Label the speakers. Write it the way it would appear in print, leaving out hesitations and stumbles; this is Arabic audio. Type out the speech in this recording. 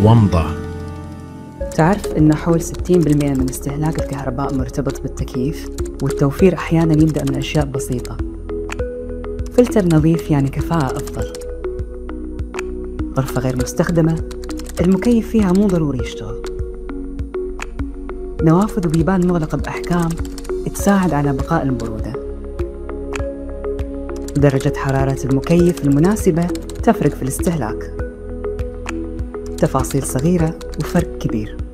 Speaker 1: ومضة.
Speaker 2: تعرف إن حول 60% من استهلاك الكهرباء مرتبط بالتكييف، والتوفير أحياناً يبدأ من أشياء بسيطة. فلتر نظيف يعني كفاءة أفضل. غرفة غير مستخدمة المكيف فيها مو ضروري يشتغل. نوافذ وبيبان مغلقة بأحكام تساعد على بقاء البرودة. درجة حرارة المكيف المناسبة تفرق في الاستهلاك. تفاصيل صغيرة وفرق كبير.